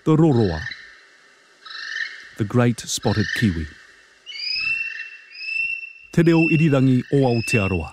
the roroa, the great spotted kiwi. Te reo irirangi o Aotearoa.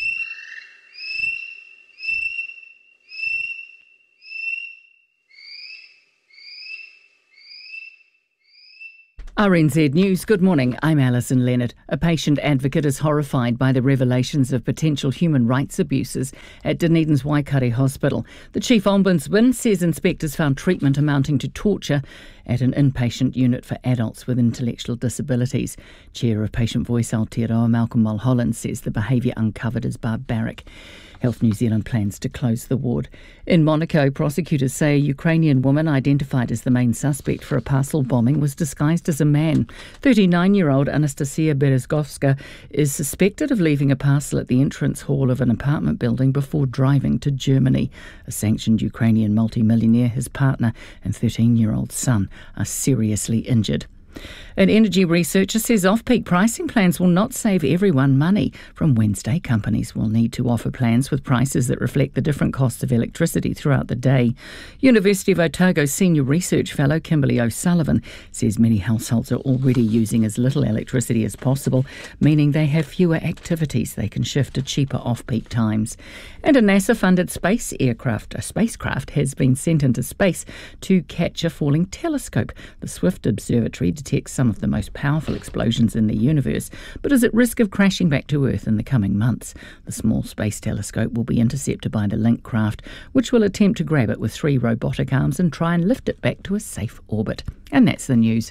RNZ News, good morning. I'm Alison Leonard. A patient advocate is horrified by the revelations of potential human rights abuses at Dunedin's Waikare Hospital. The Chief Ombudsman says inspectors found treatment amounting to torture at an inpatient unit for adults with intellectual disabilities. Chair of Patient Voice Aotearoa, Malcolm Mulholland, says the behaviour uncovered is barbaric. Health New Zealand plans to close the ward. In Monaco, prosecutors say a Ukrainian woman identified as the main suspect for a parcel bombing was disguised as a man. 39-year-old Anastasia Berezgovska is suspected of leaving a parcel at the entrance hall of an apartment building before driving to Germany. A sanctioned Ukrainian multimillionaire, his partner and 13-year-old son are seriously injured. An energy researcher says off-peak pricing plans will not save everyone money. From Wednesday, companies will need to offer plans with prices that reflect the different costs of electricity throughout the day. University of Otago Senior Research Fellow Kimberly O'Sullivan says many households are already using as little electricity as possible, meaning they have fewer activities they can shift to cheaper off-peak times. And a NASA-funded spacecraft has been sent into space to catch a falling telescope. The Swift Observatory detects some of the most powerful explosions in the universe, but is at risk of crashing back to Earth in the coming months. The small space telescope will be intercepted by the Link craft, which will attempt to grab it with 3 robotic arms and try and lift it back to a safe orbit. And that's the news.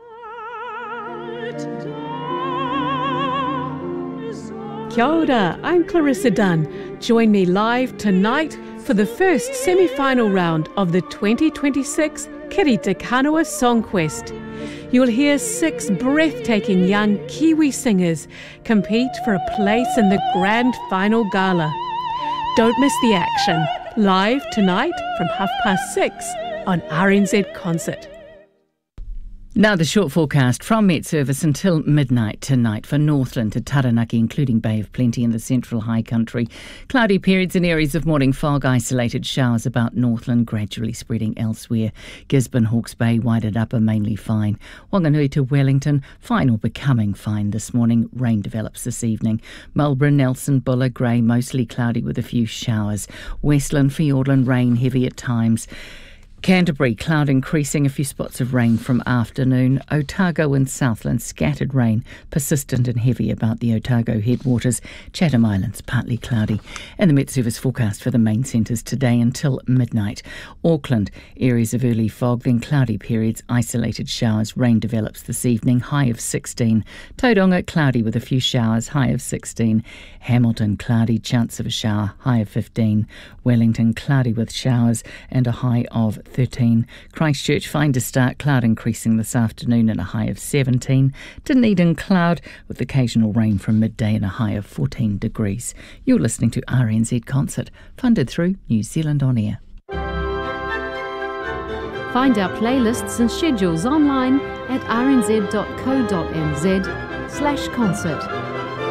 Kia ora, I'm Clarissa Dunn. Join me live tonight for the first semi-final round of the 2026 Kiri Te Kanawa Song Quest. You'll hear 6 breathtaking young Kiwi singers compete for a place in the grand final gala. Don't miss the action. Live tonight from 6:30 on RNZ Concert. Now the short forecast from Met Service until midnight tonight for Northland to Taranaki, including Bay of Plenty in the central high country. Cloudy periods and areas of morning fog, isolated showers about Northland, gradually spreading elsewhere. Gisborne, Hawke's Bay, Waited Upper, mainly fine. Wanganui to Wellington, fine or becoming fine this morning. Rain develops this evening. Melbourne, Nelson, Buller, Grey, mostly cloudy with a few showers. Westland, Fiordland, rain heavy at times. Canterbury, cloud increasing, a few spots of rain from afternoon. Otago and Southland, scattered rain, persistent and heavy about the Otago headwaters. Chatham Islands, partly cloudy. And the Met Service forecast for the main centres today until midnight. Auckland, areas of early fog, then cloudy periods, isolated showers. Rain develops this evening, high of 16. Tauranga, cloudy with a few showers, high of 16. Hamilton, cloudy, chance of a shower, high of 15. Wellington, cloudy with showers and a high of 13. Christchurch, fine to start, cloud increasing this afternoon and a high of 17. Dunedin, cloud with occasional rain from midday and a high of 14 degrees. You're listening to RNZ Concert, funded through New Zealand On Air. Find our playlists and schedules online at rnz.co.nz/concert.